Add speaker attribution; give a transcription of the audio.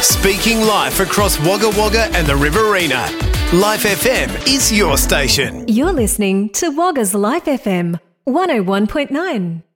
Speaker 1: Speaking life across Wagga Wagga and the Riverina. Life FM is your station.
Speaker 2: You're listening to Wagga's Life FM 101.9.